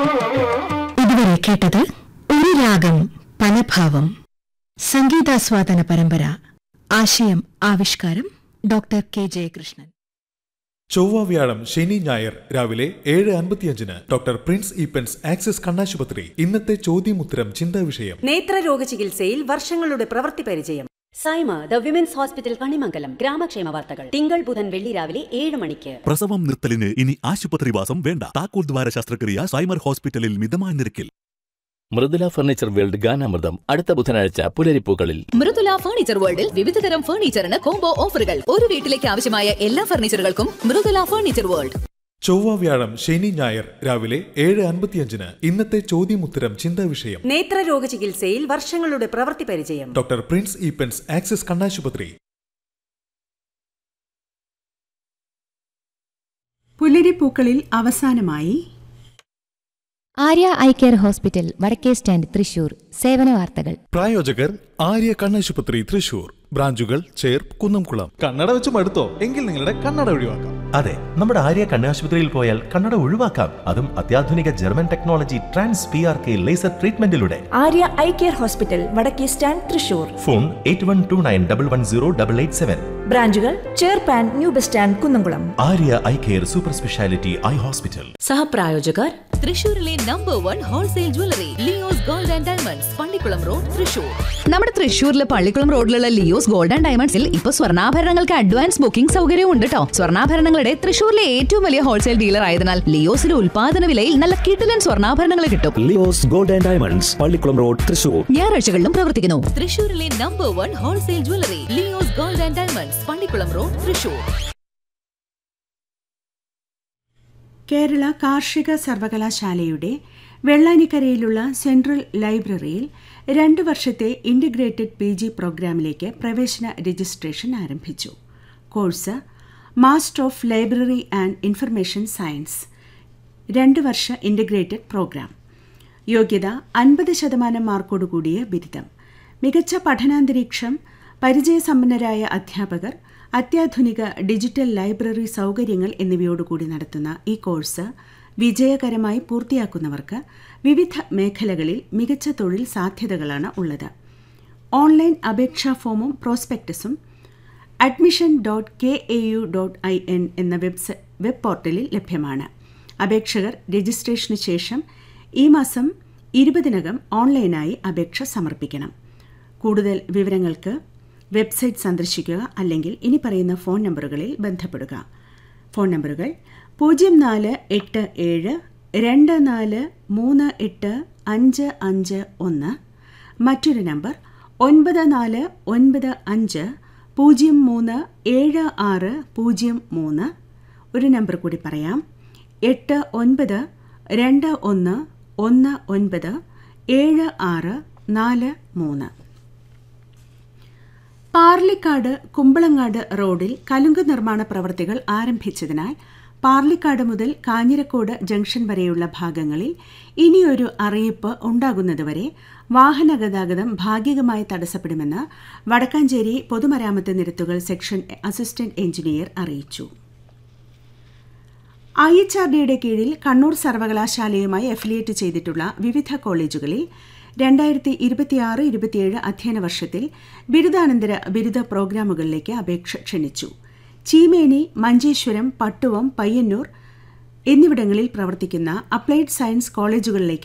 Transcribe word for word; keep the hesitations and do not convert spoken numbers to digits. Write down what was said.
ഇതുവരെ കേട്ടത് ഒരു രാഗം പലഭാവം സംഗീതാസ്വാദന പരമ്പര. ആശയം ആവിഷ്കാരം ഡോക്ടർ കെ ജയകൃഷ്ണൻ. ചൊവ്വ വ്യാഴം ശനി ഞായർ രാവിലെ ഏഴ് അൻപത്തിയഞ്ചിന് ഡോക്ടർ പ്രിൻസ് ഈപ്പൻസ് ആക്സിസ് കണ്ണാശുപത്രി. ഇന്നത്തെ ചോദ്യമുത്തരം ചിന്താ വിഷയം. നേത്രരോഗ ചികിത്സയിൽ വർഷങ്ങളുടെ പ്രവൃത്തി പരിചയം. Saima the women's hospital Kanimangalam. ഗ്രാമക്ഷേമ വാർത്തകൾ തിങ്കൾ ബുധൻ വെള്ളി രാവിലെ ഏഴ് മണിക്ക്. പ്രസവം നിർത്തലിന് ഇനി ആശുപത്രിവാസം വേണ്ട. താക്കോൽ ദ്വാര ശസ്ത്രക്രിയ സൈമർ ഹോസ്പിറ്റലിൽ മിതമായ നിരക്കിൽ. മൃദുല ഫർണിച്ചർ വേൾഡ് ഗാനാമൃതം അടുത്ത ബുധനാഴ്ച പുലരിപ്പൂക്കളിൽ. മൃദുല ഫർണിച്ചർ വേൾഡിൽ വിവിധതരം ഫർണിച്ചറിന് കോംബോ ഓഫറുകൾ. ഒരു വീട്ടിലേക്ക് ആവശ്യമായ എല്ലാ ഫർണിച്ചറുകൾക്കും മൃദുല ഫർണിച്ചർ വേൾഡ്. ചൊവ്വ വ്യാഴം ശനി ഞായർ രാവിലെ ഏഴ് അൻപത്തിയഞ്ചിന് ഇന്നത്തെ ചോദ്യമുത്തരം ചിന്താ വിഷയം. നേത്രരോഗ ചികിത്സയിൽ വർഷങ്ങളുടെ പ്രവൃത്തി പരിചയം. ഡോക്ടർ പ്രിൻസ് ഈപ്പൻസ് ആക്സിസ് കണ്ണാശുപത്രി. പുലരിപ്പൂക്കളിൽ അവസാനമായി ആര്യ ഐ കെയർ ഹോസ്പിറ്റൽ വടക്കേ സ്റ്റാൻഡ് തൃശൂർ. സേവന വാർത്തകൾ. പ്രായോജകർ ആര്യ കണ്ണാശുപത്രി തൃശൂർ. ബ്രാഞ്ചുകൾ ചേർപ്പ് കുന്നംകുളം. കണ്ണട വെച്ച് മടുത്തോ? എങ്കിൽ നിങ്ങളുടെ കണ്ണട ഒഴിവാക്കാം. അതെ, നമ്മുടെ ആര്യ കണ്ണാശുപത്രിയിൽ പോയാൽ കണ്ണട ഒഴിവാക്കാം. അതും അത്യാധുനിക German technology trans P R K laser ട്രീറ്റ്മെന്റിലൂടെ. Arya eye care hospital വടക്കേ stand Thrissur. Phone eight one two nine double one zero double eight seven. ബ്രാഞ്ചുകൾ ചേർപ്പാൻ new bus stand Kunnamkulam. Arya eye care super speciality eye hospital. സഹപ്രായോജകർ തൃശൂരിലെ number one wholesale jewellery Leo's gold and diamonds, Pallikkulam road, Thrissur. നമ്മുടെ തൃശൂരിലെ പള്ളിക്കുളം റോഡിലുള്ള Leo's gold and ഡയമണ്ട്സിൽ ഇപ്പൊ സ്വർണ്ണാഭരണങ്ങൾക്ക് advance booking സൗകര്യവും ഉണ്ട് കേട്ടോ. സ്വർണ്ണാഭരണങ്ങളുടെ തൃശൂരിലെ ഏറ്റവും വലിയ ഹോൾസെയിൽ ഡീലർ ആയതിനാൽ ലിയോസിലെ ഉൽപാദന വിലയിൽ നല്ല കിടിലൻ സ്വർണ്ണാഭരണങ്ങൾ കിട്ടും. Leo's gold and diamonds, Pallikkulam road, Thrissur. ഞായറാഴ്ചകളിലും പ്രവർത്തിക്കുന്നു. തൃശൂരിലെ number one wholesale jewellery Leo's gold and diamonds, Pallikkulam road, Thrissur. Kerala കാർഷിക സർവകലാശാലയുടെ വെള്ളാനിക്കരയിലുള്ള സെൻട്രൽ ലൈബ്രറിയിൽ രണ്ട് വർഷത്തെ ഇൻ്റഗ്രേറ്റഡ് പി ജി പ്രോഗ്രാമിലേക്ക് പ്രവേശന രജിസ്ട്രേഷൻ ആരംഭിച്ചു. Course master of library and information science. രണ്ട് വർഷ ഇൻ്റഗ്രേറ്റഡ് പ്രോഗ്രാം. യോഗ്യത അൻപത് ശതമാനം മാർക്കോടുകൂടിയ ബിരുദം. മികച്ച പഠനാന്തരീക്ഷം, പരിചയസമ്പന്നരായ അധ്യാപകർ, അത്യാധുനിക ഡിജിറ്റൽ ലൈബ്രറി സൗകര്യങ്ങൾ എന്നിവയോടുകൂടി നടത്തുന്ന ഈ കോഴ്സ് വിജയകരമായി പൂർത്തിയാക്കുന്നവർക്ക് വിവിധ മേഖലകളിൽ മികച്ച തൊഴിൽ സാധ്യതകളാണ് ഉള്ളത്. ഓൺലൈൻ അപേക്ഷാ ഫോമും പ്രോസ്പെക്ടസും admission dot K A U dot I N എന്ന വെബ്സൈ വെബ് പോർട്ടലിൽ ലഭ്യമാണ്. അപേക്ഷകർ രജിസ്ട്രേഷന് ശേഷം ഈ മാസം ഇരുപതിനകം ഓൺലൈനായി അപേക്ഷ സമർപ്പിക്കണം. കൂടുതൽ വിവരങ്ങൾക്ക് വെബ്സൈറ്റ് സന്ദർശിക്കുക, അല്ലെങ്കിൽ ഇനി പറയുന്ന ഫോൺ നമ്പറുകളിൽ ബന്ധപ്പെടുക. ഫോൺ നമ്പറുകൾ പൂജ്യം നാല് എട്ട് ഏഴ് രണ്ട് നാല് മൂന്ന് എട്ട് അഞ്ച് അഞ്ച് ഒന്ന്. മറ്റൊരു നമ്പർ ഒൻപത് നാല് ഒൻപത് അഞ്ച് പൂജ്യം മൂന്ന് ഏഴ് ആറ് പൂജ്യം മൂന്ന്. ഒരു നമ്പർ കൂടി പറയാം, എട്ട് ഒൻപത് രണ്ട് ഒന്ന് ഒന്ന് ഒൻപത് ഏഴ് ആറ് നാല് മൂന്ന്. പാർലിക്കാട് കുമ്പളങ്ങാട് റോഡിൽ കലുങ്ക് നിർമ്മാണ പ്രവൃത്തികൾ ആരംഭിച്ചതിനാൽ പാർലിക്കാട് മുതൽ കാഞ്ഞിരക്കോട് ജംഗ്ഷൻ വരെയുള്ള ഭാഗങ്ങളിൽ ഇനിയൊരു അറിയിപ്പ് ഉണ്ടാകുന്നതുവരെ വാഹനഗതാഗതം ഭാഗികമായി തടസ്സപ്പെടുമെന്ന് വടക്കാഞ്ചേരി പൊതുമരാമത്ത് നിരത്തുകൾ സെക്ഷൻ അസിസ്റ്റന്റ് എഞ്ചിനീയർ അറിയിച്ചു. ഐ എച്ച് ആർ ഡിയുടെ കീഴിൽ കണ്ണൂർ സർവകലാശാലയുമായി അഫിലിയേറ്റ് ചെയ്തിട്ടുള്ള വിവിധ കോളേജുകളിൽ രണ്ടായിരത്തി ഇരുപത്തിയാറ് ഇരുപത്തിയേഴ് അധ്യയന വർഷത്തിൽ ബിരുദാനന്തര ബിരുദ പ്രോഗ്രാമുകളിലേക്ക് അപേക്ഷ ക്ഷണിച്ചു. ചീമേനി, മഞ്ചേശ്വരം, പട്ടുവം, പയ്യന്നൂർ എന്നിവിടങ്ങളിൽ പ്രവർത്തിക്കുന്ന അപ്ലൈഡ് സയൻസ് കോളേജുകളിലേക്ക്